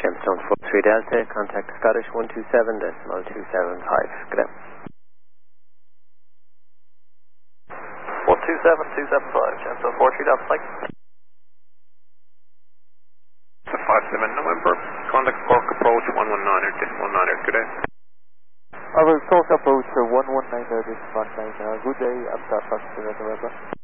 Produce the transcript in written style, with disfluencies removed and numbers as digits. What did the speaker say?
Gemstone 43 Delta, contact Scottish 127.275. Good day. 127.275, Gemstone 43 Delta, thanks. 57 November, contact Cork approach 119er, good day. I will Cork approach 119er, this is 19. Good day, after November.